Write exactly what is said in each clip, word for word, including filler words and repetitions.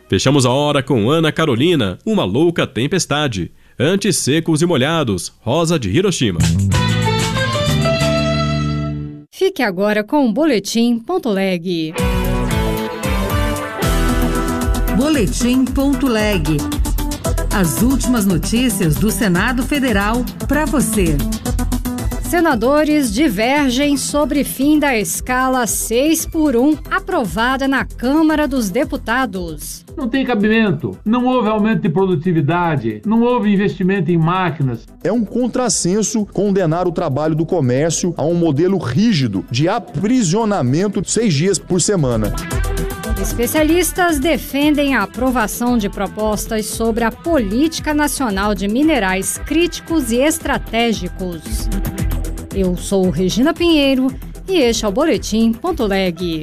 Fechamos a hora com Ana Carolina, Uma Louca Tempestade. Antes Secos e Molhados, Rosa de Hiroshima. Fique agora com o Boletim Ponto Leg. Boletim Ponto Leg. As últimas notícias do Senado Federal para você. Senadores divergem sobre fim da escala seis por um aprovada na Câmara dos Deputados. Não tem cabimento, não houve aumento de produtividade, não houve investimento em máquinas. É um contrassenso condenar o trabalho do comércio a um modelo rígido de aprisionamento de seis dias por semana. Especialistas defendem a aprovação de propostas sobre a Política Nacional de Minerais Críticos e Estratégicos. Eu sou Regina Pinheiro e este é o Boletim Ponto Leg.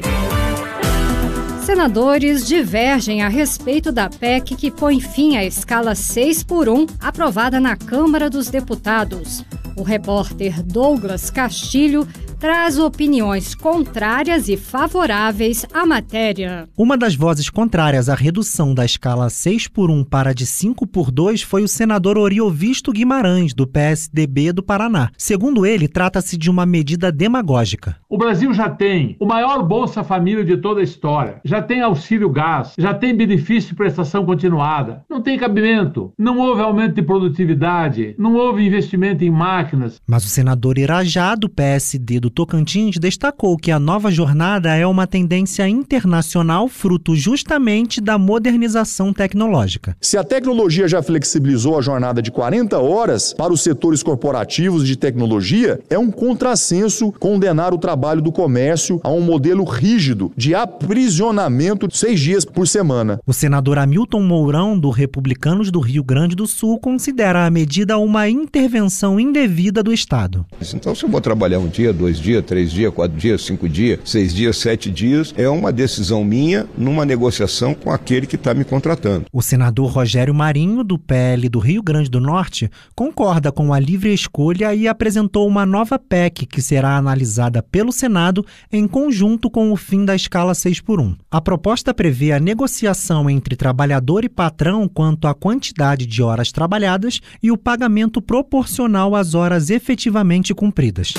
Senadores divergem a respeito da P E C que põe fim à escala seis por um aprovada na Câmara dos Deputados. O repórter Douglas Castilho traz opiniões contrárias e favoráveis à matéria. Uma das vozes contrárias à redução da escala seis por um para de cinco por dois foi o senador Oriovisto Guimarães, do P S D B do Paraná. Segundo ele, trata-se de uma medida demagógica. O Brasil já tem o maior Bolsa Família de toda a história, já tem auxílio gás, já tem benefício de prestação continuada. Não tem cabimento, não houve aumento de produtividade, não houve investimento em máquinas. Mas o senador Irajá, do P S D do Tocantins, destacou que a nova jornada é uma tendência internacional fruto justamente da modernização tecnológica. Se a tecnologia já flexibilizou a jornada de quarenta horas para os setores corporativos de tecnologia, é um contrassenso condenar o trabalho do comércio a um modelo rígido de aprisionamento de seis dias por semana. O senador Hamilton Mourão, do Republicanos do Rio Grande do Sul, considera a medida uma intervenção indevida do Estado. Então, se eu vou trabalhar um dia, dois dias, três dias, quatro dias, cinco dias, seis dias, sete dias, é uma decisão minha numa negociação com aquele que está me contratando. O senador Rogério Marinho, do P L do Rio Grande do Norte, concorda com a livre escolha e apresentou uma nova P E C que será analisada pelo Senado em conjunto com o fim da escala seis por um. A proposta prevê a negociação entre trabalhador e patrão quanto à quantidade de horas trabalhadas e o pagamento proporcional às horas efetivamente cumpridas.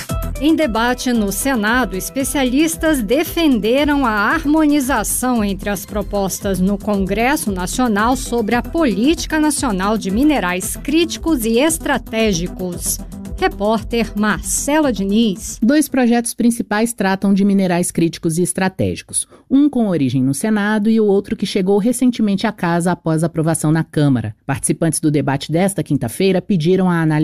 Em debate no Senado, especialistas defenderam a harmonização entre as propostas no Congresso Nacional sobre a Política Nacional de Minerais Críticos e Estratégicos. Repórter Marcela Diniz. Dois projetos principais tratam de minerais críticos e estratégicos. Um com origem no Senado e o outro que chegou recentemente à casa após a aprovação na Câmara. Participantes do debate desta quinta-feira pediram a análise